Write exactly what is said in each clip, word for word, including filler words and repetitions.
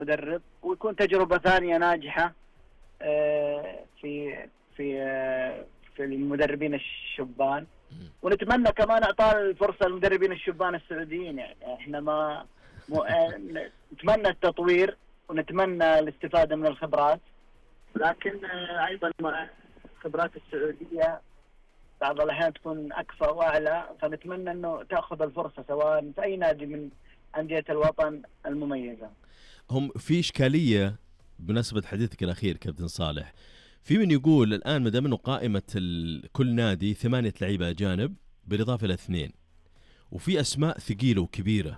مدرب، ويكون تجربة ثانية ناجحة في في في المدربين الشبان. ونتمنى كمان اعطاء الفرصة للمدربين الشبان السعوديين. يعني احنا ما نتمنى التطوير ونتمنى الاستفادة من الخبرات، لكن ايضا الخبرات السعودية بعض الأحيان تكون أكفأ وأعلى، فنتمنى أنه تأخذ الفرصة سواء في أي نادي من أندية الوطن المميزة. هم في إشكالية بمناسبة حديثك الأخير كابتن صالح، في من يقول الآن مدام أنه قائمة كل نادي ثمانية لعيبة أجانب بالإضافة إلى اثنين، وفي أسماء ثقيلة وكبيرة،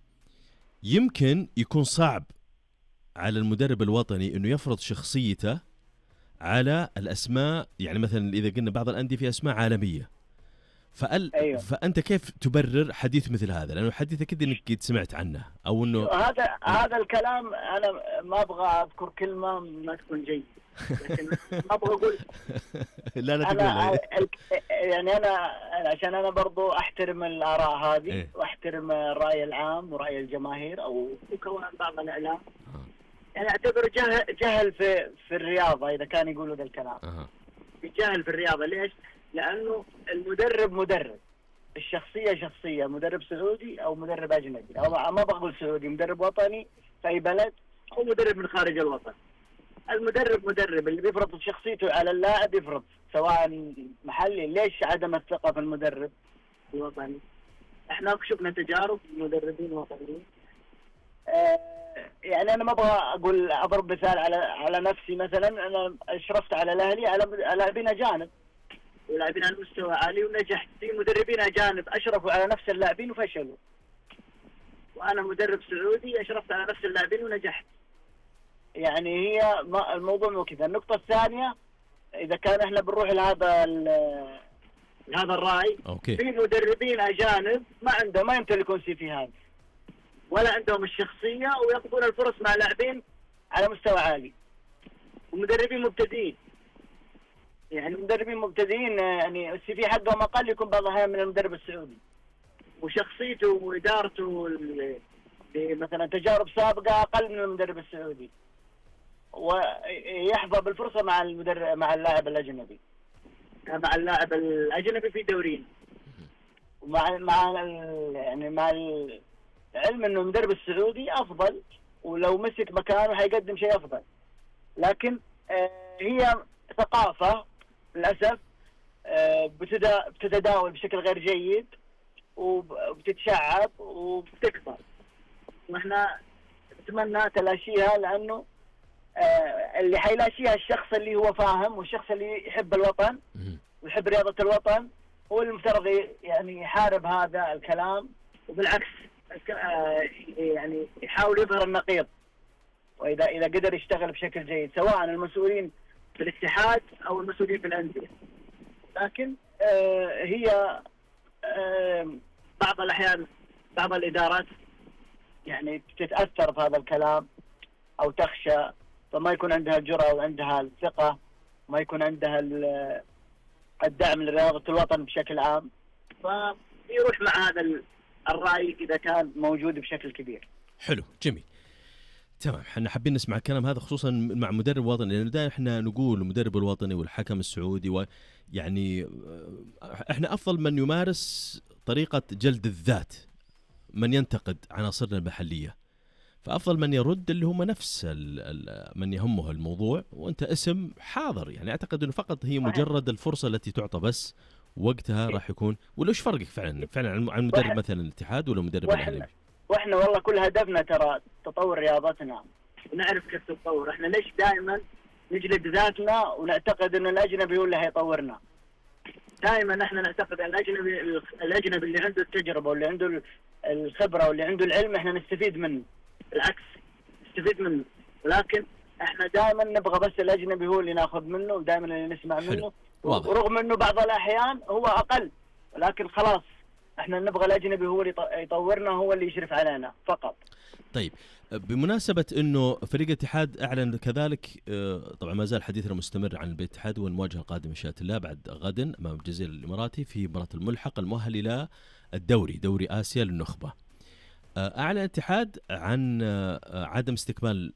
يمكن يكون صعب على المدرب الوطني أنه يفرض شخصيته على الأسماء. يعني مثلا إذا قلنا بعض الأندية في أسماء عالمية، فأل... أيوه. فأنت كيف تبرر حديث مثل هذا؟ لأنه حديث أكيد إنك قد سمعت عنه أو إنه هذا هذا الكلام أنا ما أبغى أذكر كلمة ما تكون جيد، لكن ما أبغى أقول لا لا أنا ال... يعني أنا عشان أنا برضو أحترم الآراء هذه إيه؟ وأحترم الرأي العام ورأي الجماهير أو كمان بعض الإعلام. يعني أعتبر جهل, جهل في في الرياضة إذا كان يقولوا ذا الكلام. أه. جهل في الرياضة. ليش؟ لأنه المدرب مدرب، الشخصية شخصية، مدرب سعودي أو مدرب أجنبي، أو ما بقول سعودي، مدرب وطني في أي بلد أو مدرب من خارج الوطن. المدرب مدرب، اللي بيفرض شخصيته على اللاعب يفرض سواء محلي. ليش عدم الثقة في المدرب الوطني؟ احنا شفنا تجارب مدربين وطنيين. آه يعني انا ما ابغى اقول اضرب مثال على على نفسي. مثلا انا اشرفت على الاهلي على لاعبين اجانب ولاعبين على مستوى عالي ونجحت. في مدربين اجانب اشرفوا على نفس اللاعبين وفشلوا، وانا مدرب سعودي اشرفت على نفس اللاعبين ونجحت. يعني هي الموضوع مو كذا. النقطة الثانية، اذا كان احنا بنروح لهذا هذا الرأي، أوكي. في مدربين اجانب ما عندهم ما يمتلكون سي في هذا ولا عندهم الشخصية ويأخذون الفرص مع لاعبين على مستوى عالي، ومدربين مبتدئين. يعني مدربين مبتدئين يعني السي في حقهم أقل يكون بعض الأحيان من المدرب السعودي، وشخصيته وإدارته مثلا تجارب سابقة أقل من المدرب السعودي، ويحظى بالفرصة مع المدرب مع اللاعب الأجنبي مع اللاعب الأجنبي في دورين، ومع مع يعني مع علم انه المدرب السعودي افضل، ولو مسك مكانه حيقدم شيء افضل. لكن آه هي ثقافة للاسف آه بتتداول بشكل غير جيد وبتتشعب وبتكبر، واحنا نتمنى تلاشيها، لانه آه اللي حيلاشيها الشخص اللي هو فاهم والشخص اللي يحب الوطن ويحب رياضة الوطن، هو المفترض يعني يحارب هذا الكلام، وبالعكس يعني يحاول يظهر النقيض. وإذا إذا قدر يشتغل بشكل جيد سواء المسؤولين في الاتحاد أو المسؤولين في الأندية. لكن آه هي آه بعض الأحيان بعض الإدارات يعني تتأثر بهذا الكلام أو تخشى، فما يكون عندها الجرأة وعندها الثقة، ما يكون عندها الدعم لرياضة الوطن بشكل عام، فيروح مع هذا الرأي إذا كان موجود بشكل كبير. حلو، جميل، تمام. احنا حابين نسمع الكلام هذا خصوصا مع مدرب وطني، لأنه دائما احنا نقول المدرب الوطني والحكم السعودي، ويعني احنا أفضل من يمارس طريقة جلد الذات، من ينتقد عناصرنا المحلية، فأفضل من يرد اللي هم نفس من يهمه الموضوع، وانت اسم حاضر. يعني أعتقد أنه فقط هي مجرد الفرصة التي تعطى بس، وقتها راح يكون. ولا ايش فرقك فعلا فعلا عن مدرب مثلا الاتحاد ولا مدرب الاهلي؟ واحنا والله كل هدفنا ترى تطور رياضتنا ونعرف كيف تتطور. احنا ليش دائما نجلد ذاتنا ونعتقد ان الاجنبي هو اللي هيطورنا؟ دائما احنا نعتقد ان الاجنبي الاجنبي اللي عنده التجربه واللي عنده الخبره واللي عنده العلم احنا نستفيد منه، بالعكس نستفيد منه. ولكن احنا دائما نبغى بس الاجنبي هو اللي ناخذ منه ودائما اللي نسمع منه، ورغم انه بعض الاحيان هو اقل، ولكن خلاص احنا نبغى الاجنبي هو اللي يطورنا، هو اللي يشرف علينا فقط. طيب، بمناسبة انه فريق الاتحاد اعلن كذلك، طبعا ما زال حديثنا مستمر عن الاتحاد والمواجهة القادمة ان شاء الله بعد غد امام الجزيرة الاماراتي في مباراة الملحق المؤهل الى الدوري دوري اسيا للنخبة. اعلن الاتحاد عن عدم استكمال